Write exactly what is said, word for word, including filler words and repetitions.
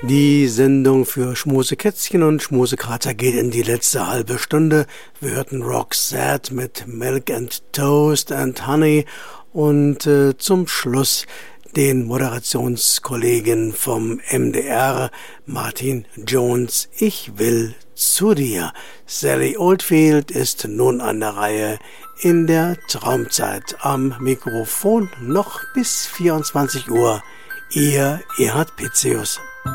Die Sendung für Schmusekätzchen und Schmusekater geht in die letzte halbe Stunde. Wir hörten Roxette mit Milk and Toast and Honey und äh, zum Schluss den Moderationskollegen vom M D R, Martin Jones, Ich will zu dir. Sally Oldfield ist nun an der Reihe in der Traumzeit am Mikrofon noch bis vierundzwanzig Uhr. Ihr Erhard Pitzius.